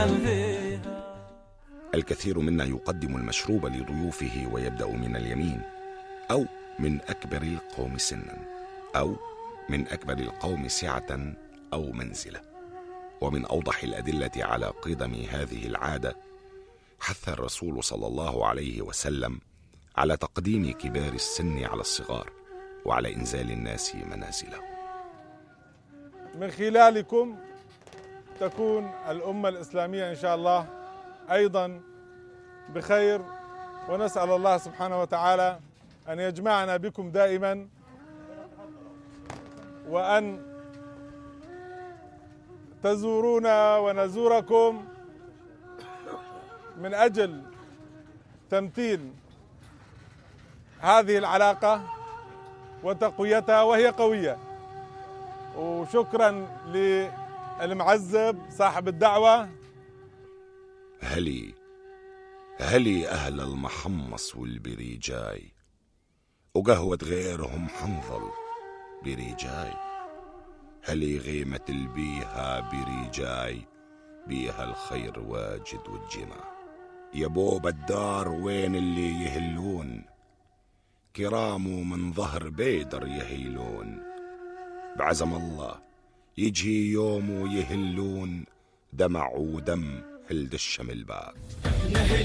الكثير منا يقدم المشروب لضيوفه ويبدأ من اليمين، أو من أكبر القوم سنا، أو من أكبر القوم سعة أو منزلة. ومن أوضح الأدلة على قدم هذه العادة حث الرسول صلى الله عليه وسلم على تقديم كبار السن على الصغار، وعلى إنزال الناس منازلهم. من خلالكم تكون الأمة الإسلامية إن شاء الله أيضا بخير، ونسأل الله سبحانه وتعالى أن يجمعنا بكم دائما، وأن تزورونا ونزوركم من أجل تمثيل هذه العلاقة وتقويتها، وهي قوية. وشكرا للمعزب صاحب الدعوة. هلي أهل المحمص والبريجاي، وقهوة غيرهم حنظل بريجاي. هلي غيمة البيها بريجاي، بيها الخير واجد والجمع. يا بوب الدار وين اللي يهلون، كرامه من ظهر بيدر يهيلون. بعزم الله يجي يوم ويهلون، دمع ودم هلد الشمل الباب.